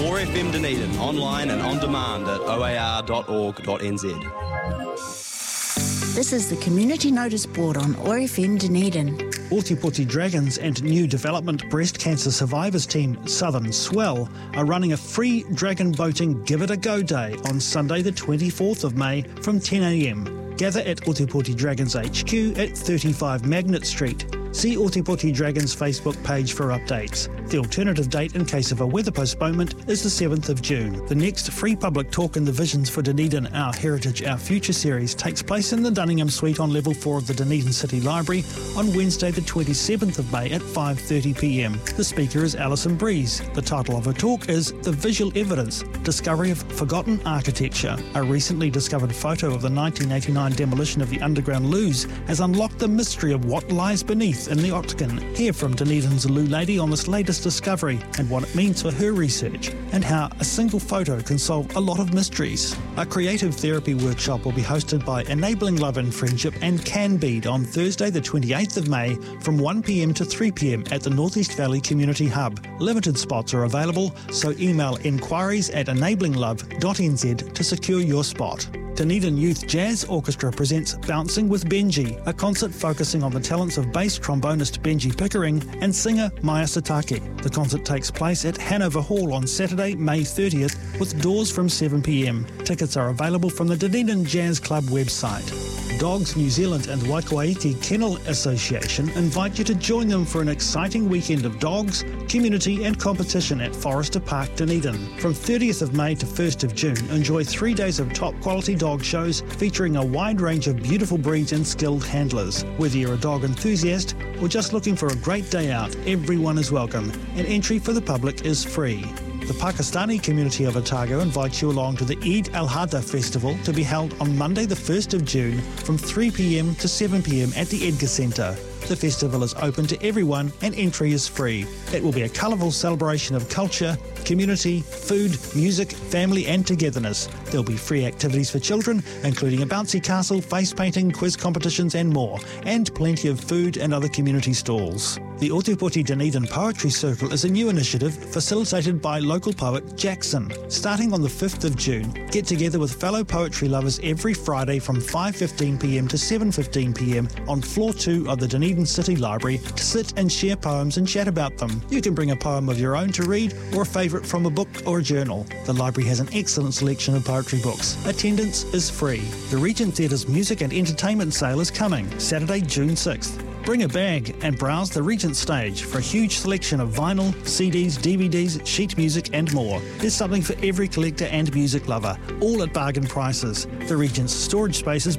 4FM Dunedin, online and on demand at oar.org.nz. This is the Community Notice Board on ORFM Dunedin. Ōtepoti Dragons and new development breast cancer survivors team Southern Swell are running a free dragon boating Give It a Go Day on Sunday the 24th of May from 10 a.m. Gather at Ōtepoti Dragons HQ at 35 Magnet Street. See Ōtepoti Dragons Facebook page for updates. The alternative date in case of a weather postponement is the 7th of June. The next free public talk in the Visions for Dunedin Our Heritage, Our Future series takes place in the Dunningham Suite on level 4 of the Dunedin City Library on Wednesday the 27th of May at 5:30pm. The speaker is Alison Breeze. The title of her talk is The Visual Evidence, Discovery of Forgotten Architecture. A recently discovered photo of the 1989 demolition of the underground loos has unlocked the mystery of what lies beneath in the Octagon. Hear from Dunedin's Loo Lady on this latest discovery and what it means for her research, and how a single photo can solve a lot of mysteries. A creative therapy workshop will be hosted by Enabling Love and Friendship and Canbead on Thursday the 28th of May from 1pm to 3pm at the North East Valley Community Hub. Limited spots are available, so email enquiries@enablingLove.nz to secure your spot. Dunedin Youth Jazz Orchestra presents Bouncing with Benji, a concert focusing on the talents of bass trombonist Benji Pickering and singer Maya Satake. The concert takes place at Hanover Hall on Saturday, May 30th, with doors from 7pm. Tickets are available from the Dunedin Jazz Club website. Dogs New Zealand and Waikouaiti Kennel Association invite you to join them for an exciting weekend of dogs, community and competition at Forrester Park, Dunedin. From 30th of May to 1st of June, enjoy 3 days of top quality dog shows featuring a wide range of beautiful breeds and skilled handlers. Whether you're a dog enthusiast or just looking for a great day out, everyone is welcome, and entry for the public is free. The Pakistani community of Otago invites you along to the Eid al-Adha festival to be held on Monday the 1st of June from 3pm to 7pm at the Edgar Centre. The festival is open to everyone and entry is free. It will be a colourful celebration of culture, community, food, music, family and togetherness. There'll be free activities for children, including a bouncy castle, face painting, quiz competitions and more, and plenty of food and other community stalls. The Ōtepoti Dunedin Poetry Circle is a new initiative facilitated by local poet Jackson. Starting on the 5th of June, get together with fellow poetry lovers every Friday from 5:15pm to 7:15pm on floor 2 of the Dunedin City Library to sit and share poems and chat about them. You can bring a poem of your own to read or a favourite from a book or a journal. The library has an excellent selection of poetry books. Attendance is free. The Regent Theatre's music and entertainment sale is coming, Saturday, June 6th. Bring a bag and browse the Regent stage for a huge selection of vinyl, CDs, DVDs, sheet music and more. There's something for every collector and music lover, all at bargain prices. The Regent's storage space is